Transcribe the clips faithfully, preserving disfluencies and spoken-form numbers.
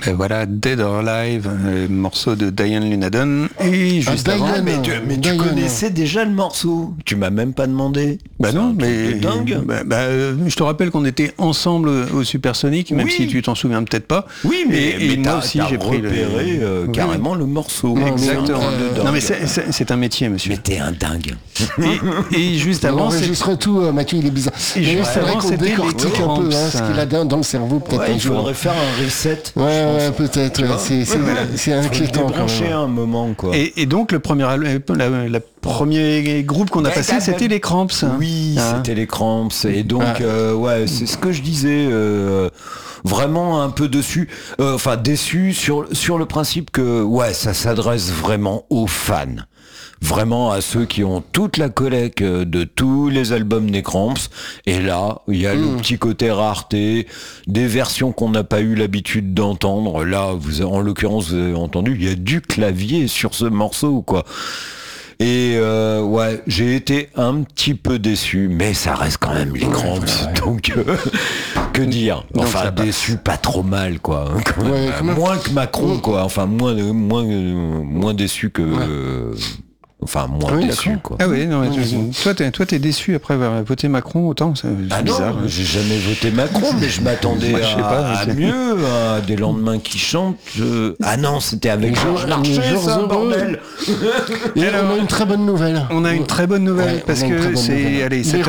Et voilà, Dead or Alive, euh, morceau de Diane Lunadon. Et juste ah, avant, Diane, mais tu, mais tu connaissais déjà le morceau. Tu m'as même pas demandé. Bah C'est non, mais dingue. Bah, bah, euh, je te rappelle qu'on était ensemble au Supersonic, même oui. si tu t'en souviens peut-être pas. Oui, mais, et, mais et moi aussi j'ai pris repéré le... euh, carrément oui. le morceau. Non, exactement. Euh, non mais c'est, c'est, c'est un métier, monsieur. Mais t'es un dingue. Et, et juste avant, on enregistre tout, euh, Mathieu, il est bizarre. Et juste c'est avant, vrai qu'on décortique un peu hein, ce qu'il a dans, dans le cerveau, peut-être. Ouais, un il jour. faudrait faire un reset. Ouais, ouais, peut-être. Ouais, c'est, c'est, ouais, c'est inquiétant quand même. un moment, quoi. Et, et donc le premier, la, la premier groupe qu'on a passé, c'était les Cramps. Oui, hein. C'était les Cramps. Et donc, ah. euh, ouais, c'est ce que je disais. Euh, vraiment un peu dessus, euh, enfin déçu sur sur le principe que ouais, ça s'adresse vraiment aux fans. Vraiment à ceux qui ont toute la collecte de tous les albums des Cramps. Et là, il y a mmh. le petit côté rareté, des versions qu'on n'a pas eu l'habitude d'entendre. Là, vous, en l'occurrence, vous avez entendu, il y a du clavier sur ce morceau, quoi. Et euh, ouais, j'ai été un petit peu déçu, mais ça reste quand même les Cramps, ouais. donc euh, que dire. Enfin, donc, déçu, pas trop mal, quoi. Quand même, ouais, quand même. Moins que Macron, quoi. Enfin, moins, moins, moins déçu que. Ouais. Euh, Enfin, moins oui, déçu, quoi. Ah oui, non, mais tu, toi, t'es, toi, t'es déçu après avoir voté Macron, autant, c'est ah bizarre. Non, j'ai jamais voté Macron, mais je m'attendais Moi, je à, pas, à mieux, à des lendemains qui chantent. Je... Ah non, c'était avec Georges Larcher, ça, bordel. Et alors, on a une très bonne nouvelle. On a une très bonne nouvelle, ouais, parce que c'est, nouvelle. allez, sept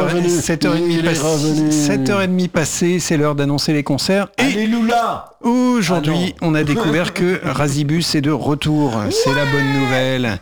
heures trente passées, c'est l'heure d'annoncer les concerts. Et Alléluia. Aujourd'hui, ah on a découvert que Razibus est de retour. Ouais. C'est la bonne nouvelle.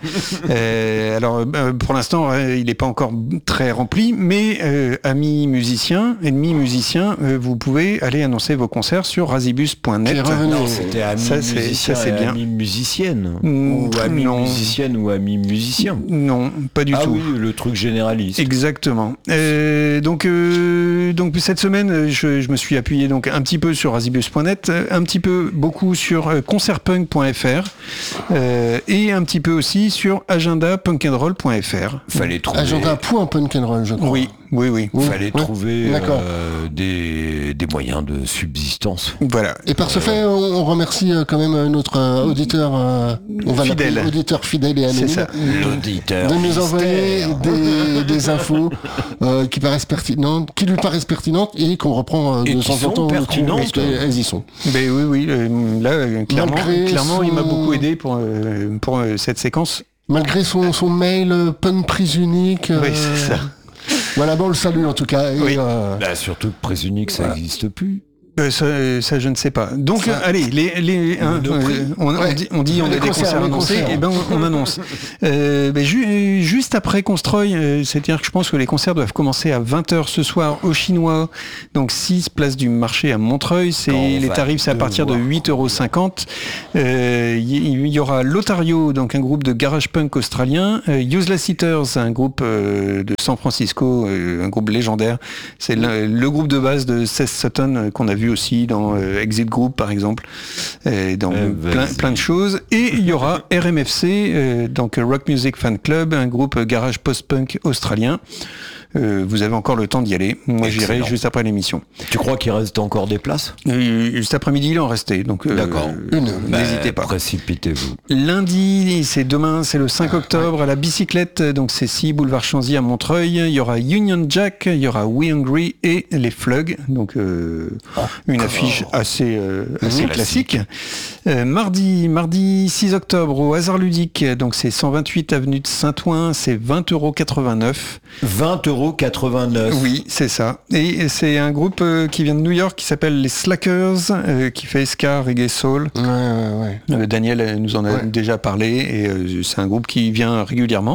Euh, alors, euh, pour l'instant, euh, il n'est pas encore très rempli, mais euh, amis musiciens, ennemis musiciens, euh, vous pouvez aller annoncer vos concerts sur razibus point net. Non, c'était amis ça, musiciens, ça, c'est bien. Amis musiciennes, mmh, ou amis non. musiciennes ou amis musiciens. Non, pas du ah tout. Ah oui, le truc généraliste. Exactement. Euh, donc, euh, donc cette semaine, je, je me suis appuyé donc un petit peu sur razibus point net. Un petit peu, beaucoup sur euh, concertpunk point f r euh, et un petit peu aussi sur agenda punk and roll point f r. Fallait trouver... agenda point punk and roll, je crois. Oui, oui, oui. Il fallait oui. trouver euh, des, des moyens de subsistance. Voilà. Et par ce fait, on, on remercie euh, quand même notre euh, auditeur, euh, on va fidèle. l'appeler auditeur fidèle et anonyme. C'est ça. L'auditeur de nous envoyer des, des infos euh, qui paraissent pertinentes, qui lui paraissent pertinentes et qu'on reprend euh, de temps en temps. Pertinentes. Parce qu'elles y sont. Ben oui, oui. Euh, là, euh, clairement, clairement son... il m'a beaucoup aidé pour, euh, pour euh, cette séquence. Malgré son, son mail euh, pun prise unique. Euh... Oui, c'est ça. Voilà, bon, on le salue en tout cas. Et, oui. euh... bah, surtout que prise unique, ça n'existe voilà. plus. Euh, ça, ça, je ne sais pas. Donc, euh, allez, les, les, hein, euh, on, ouais. on dit, on, dit, on a des concerts, concerts annoncés, et ben on, on annonce. euh, ben, ju- juste après Constroy, euh, c'est-à-dire que je pense que les concerts doivent commencer à vingt heures ce soir au Chinois, donc six place du marché à Montreuil. C'est, les tarifs, c'est à partir de huit euros cinquante. Il euh, y, y aura Lotario, donc un groupe de garage punk australien, euh, Useless Eaters, un groupe euh, de San Francisco, euh, un groupe légendaire. C'est le, le groupe de base de Seth Sutton euh, qu'on a vu aussi dans euh, Exit Group par exemple, et dans euh, plein, plein de choses. Et il y aura R M F C, euh, donc Rock Music Fan Club, un groupe garage post-punk australien. Euh, vous avez encore le temps d'y aller. Moi, Excellent. J'irai juste après l'émission. Tu crois qu'il reste encore des places ? euh, Cet après-midi, il en restait. Donc, euh, d'accord. Euh, n'hésitez pas. Précipitez-vous. Lundi, c'est demain, c'est le cinq octobre à la bicyclette. Donc, c'est six boulevard Chanzy à Montreuil. Il y aura Union Jack, il y aura We Hungry et les Flugs. Donc, euh, une affiche assez, euh, assez classique. classique. Euh, mardi, mardi six octobre au Hasard Ludique. Donc, c'est cent vingt-huit avenue de Saint-Ouen. C'est vingt euros quatre-vingt-neuf. vingt euros quatre-vingt-neuf. Oui, c'est ça. Et c'est un groupe euh, qui vient de New York qui s'appelle les Slackers, euh, qui fait ska, reggae, soul. Ouais, ouais, ouais. Euh, Daniel nous en a ouais. déjà parlé et euh, c'est un groupe qui vient régulièrement.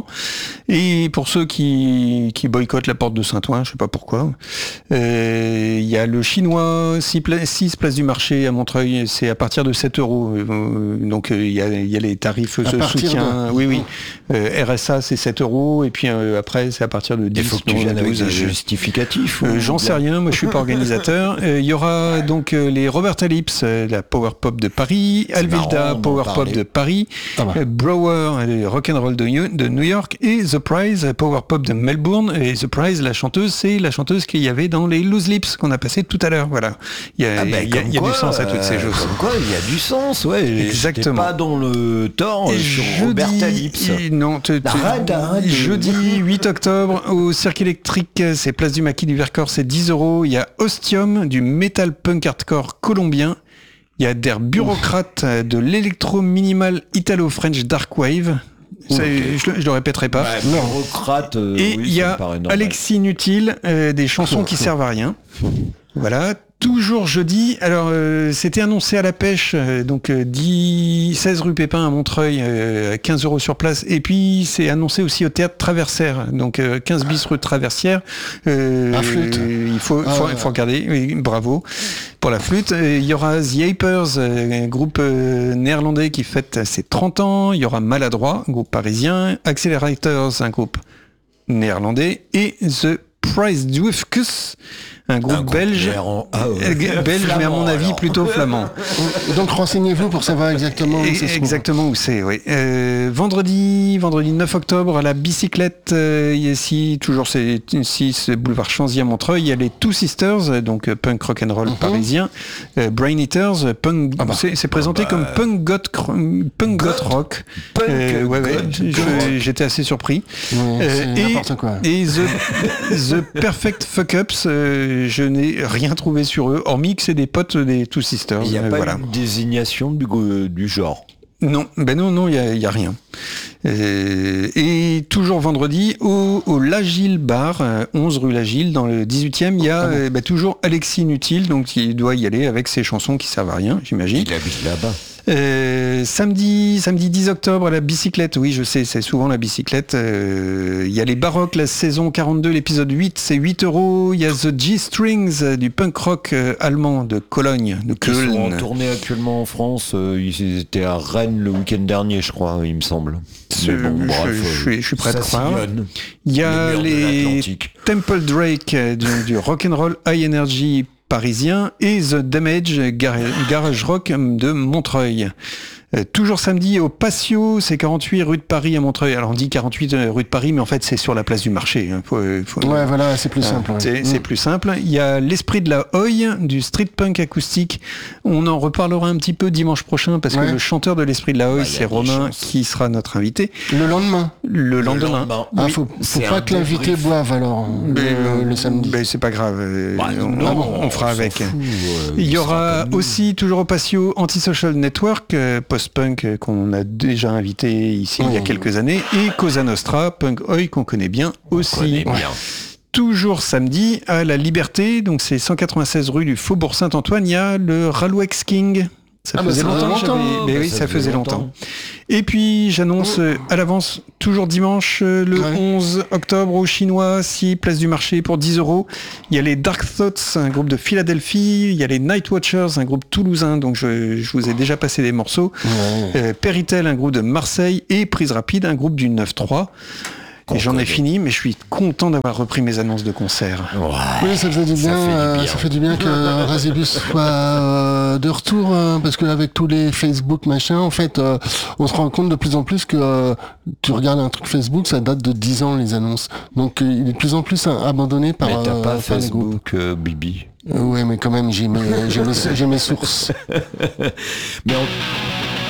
Et pour ceux qui, qui boycottent la porte de Saint-Ouen, je sais pas pourquoi, il euh, y a le Chinois, six place du marché à Montreuil, c'est à partir de sept euros. Euh, donc il y a, y a les tarifs de soutien. De... Oui, oui. Euh, R S A c'est sept euros et puis euh, après c'est à partir de dix. Il faut que tu viennent avec des justificatifs. Euh, J'en sais rien, moi je suis pas organisateur. Il euh, y aura donc euh, les Roberta Lips, euh, la Power Pop de Paris, Alvilda, marrant, Power Pop de Paris, ah bah. euh, Brower, le Rock'n'Roll de, de New York, et The Prize, Power Pop de Melbourne. Et The Prize, la chanteuse, c'est la chanteuse qu'il y avait dans les Loose Lips qu'on a passé tout à l'heure. Voilà. Il y a, ah bah, il y a, il y a quoi, du sens à toutes ces choses. Comme quoi, il y a du sens, ouais. Exactement. Pas dans le tort et sur jeudi, Roberta Lips. Non, te, te, arrête, arrête, jeudi huit octobre au Cirque électrique, c'est place du Maquis du Vercors, c'est dix euros. Il y a Ostium, du metal punk hardcore colombien. Il y a Der Bureaucrate, de l'électro minimal italo-french dark wave. Okay. Je, je le répéterai pas. Ouais, bureaucrate, euh, et il oui, y a Alexis Inutile, euh, des chansons qui servent à rien. Voilà. Toujours jeudi, alors euh, c'était annoncé à la pêche, euh, donc euh, dix, seize rue Pépin à Montreuil, euh, quinze euros sur place, et puis c'est annoncé aussi au théâtre Traversière, donc euh, quinze bis rue Traversière. Euh, la flûte. Euh, il faut, ah, faut, ouais. faut regarder, oui, bravo pour la flûte. Il y aura The Apers, un groupe euh, néerlandais qui fête ses trente ans, il y aura Maladroit, un groupe parisien, Accelerators, un groupe néerlandais, et The Price Dwifkus, un groupe, un groupe belge, en... ah ouais. belge flamand, mais à mon avis alors. Plutôt flamand. Donc renseignez-vous pour savoir exactement où c'est. Exactement où c'est, oui. Euh, vendredi, vendredi neuf octobre à la bicyclette, euh, ici toujours c'est six boulevard Chanzy à Montreuil, il y a les Two Sisters, donc punk rock'n'roll mm-hmm. parisien, euh, Brain Eaters, punk, ah bah. c'est, c'est présenté ah bah. comme punk goth, punk goth rock. Punk euh, ouais, ouais, je, j'étais assez surpris. Ouais, euh, c'est n'importe quoi. Et The, The Perfect Fuck Ups. Euh, je n'ai rien trouvé sur eux, hormis que c'est des potes des Two Sisters. Il n'y a euh, pas voilà. une désignation du, euh, du genre. Non, ben non, non, il y a, y a rien. Euh, et toujours vendredi, au, au L'Agile Bar, onze rue L'Agile, dans le dix-huitième, il y a ah bon. euh, bah, toujours Alexis Inutile, donc il doit y aller avec ses chansons qui servent à rien, j'imagine. Il habite là-bas. Euh, samedi, samedi dix octobre à la bicyclette, oui je sais, c'est souvent la bicyclette. Il euh, y a les Baroques, la saison quarante-deux, l'épisode huit, c'est huit euros. Il y a The G-Strings, euh, du punk rock euh, allemand de Cologne, de Köln. Ils sont en tournée actuellement en France, euh, ils étaient à Rennes le week-end dernier je crois, il me semble. Mais bon, bref, je, je, suis, je suis prêt à croire. Il y a les Temple Drake, euh, du, du rock'n'roll high energy parisien, et The Damage, garage rock de Montreuil. Euh, toujours samedi au Patio, c'est quarante-huit rue de Paris à Montreuil. Alors on dit quarante-huit rue de Paris, mais en fait c'est sur la place du marché. Hein. Faut, faut... Ouais, voilà, c'est plus simple. Euh, c'est, mmh. c'est plus simple. Il y a l'Esprit de la Hoye, du street punk acoustique. On en reparlera un petit peu dimanche prochain, parce ouais. que le chanteur de l'Esprit de la Hoye, ouais, c'est Romain, qui sera notre invité. Le lendemain. Le lendemain. Le lendemain. Ah, oui. faut, faut pas que l'invité boive alors mais, le, le samedi. Mais c'est pas grave. Ouais, on, non, on, on fera on avec. Fout, euh, il y aura aussi toujours au Patio Antisocial Network, euh, post-punk euh, qu'on on a déjà invité ici mmh. il y a quelques années, et Cosa Nostra, punk oi qu'on connaît bien on aussi. Connaît bien. Toujours samedi à la Liberté, donc c'est cent quatre-vingt-seize rue du Faubourg Saint-Antoine, il y a le Ralwex King. Ça ah faisait bah longtemps, longtemps. Mais bah oui, ça, ça faisait longtemps. longtemps. Et puis j'annonce euh, à l'avance, toujours dimanche, euh, le ouais. onze octobre au Chinois, si place du marché pour dix euros. Il y a les Dark Thoughts, un groupe de Philadelphie. Il y a les Night Watchers, un groupe toulousain, donc je, je vous ai déjà passé des morceaux. Ouais. Euh, Peritel, un groupe de Marseille. Et Prise Rapide, un groupe du neuf trois. Et j'en ai fini, mais je suis content d'avoir repris mes annonces de concert. Ouais, oui, ça fait du bien. Ça fait du bien, ça fait du bien que Razibus soit euh, de retour, hein, parce qu'avec tous les Facebook machin, en fait, euh, on se rend compte de plus en plus que euh, tu regardes un truc Facebook, ça date de dix ans les annonces. Donc euh, il est de plus en plus hein, abandonné par. Mais t'as euh, pas Facebook, euh, Bibi. Euh, ouais, mais quand même, j'ai mes, j'ai mes, j'ai mes sources. Mais on...